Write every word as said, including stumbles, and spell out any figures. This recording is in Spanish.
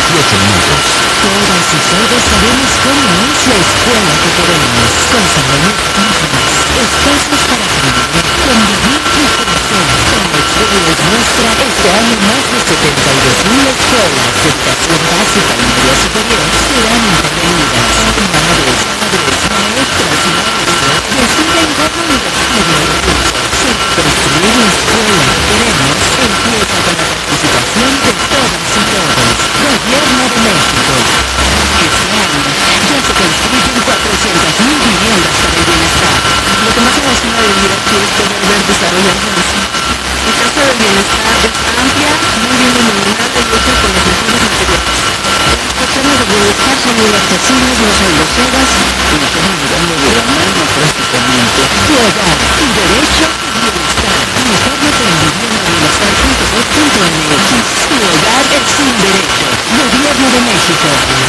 veintiocho minutos. Todas y todos sabemos cómo es la escuela que queremos. Con salones íntimos, espacios para aprender, convivir y crecer. Con la escuela es nuestra, este año más de setenta y dos mil escuelas de educación básica y media superior serán intervenidas. Madres, padres, maestras y maestros deciden cómo invertir los recursos. Construir la escuela que queremos empieza con la participación de todas y todos. Gobierno de México. Este año ya se construyen cuatrocientas mil viviendas para el bienestar. Lo que más me emociona de venir aquí es poder ver desarrollarse. Mi casa del bienestar es amplia, muy bien iluminada y hecha con los mejores materiales. Las personas del bienestar son muy accesibles, no son groseras y nos están mirando de la mano prácticamente. Tu hogar, tu derecho, tu bienestar. Infórmate en vivienda bienestar punto gov punto m x. Tu hogar es un derecho. Gobierno de México.